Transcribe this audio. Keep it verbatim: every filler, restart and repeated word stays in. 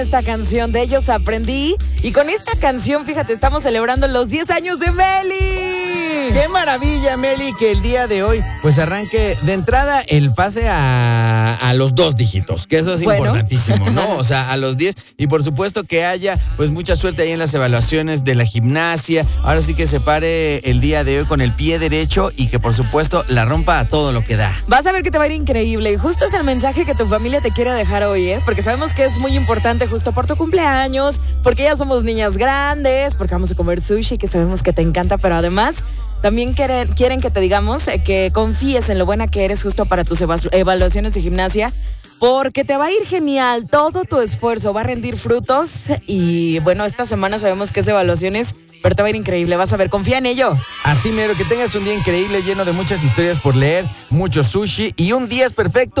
Esta canción de Ellos Aprendí. Y con esta canción, fíjate, estamos celebrando los diez años de Meli. ¡Qué maravilla, Meli! Que el día de hoy, pues arranque de entrada el pase a, a los dos dígitos, que eso es bueno. importantísimo, ¿no? O sea, a los diez. Y por supuesto que haya, pues mucha suerte ahí en las evaluaciones de la gimnasia. Ahora sí que se pare el día de hoy con el pie derecho y que por supuesto la rompa a todo lo que da. Vas a ver que te va a ir increíble. Y justo es el mensaje que tu familia te quiere dejar hoy, ¿eh? Porque sabemos que es muy importante justo por tu cumpleaños, porque ya somos niñas grandes, porque vamos a comer sushi, que sabemos que te encanta, pero además también quieren, quieren que te digamos que confíes en lo buena que eres justo para tus evaluaciones de gimnasia, porque te va a ir genial, todo tu esfuerzo va a rendir frutos y bueno, esta semana sabemos que es evaluaciones, pero te va a ir increíble, vas a ver, confía en ello. Así mero, que tengas un día increíble lleno de muchas historias por leer, mucho sushi y un día es perfecto.